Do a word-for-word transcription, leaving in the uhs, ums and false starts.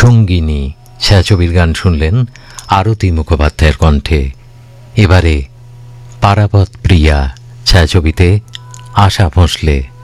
সঙ্গিনী ছায়াছবির গান শুনলেন আরতি মুখোপাধ্যায়ের কণ্ঠে। এবারে পারাবত প্রিয়া ছায়াছবিতে আশা ভোঁসলে।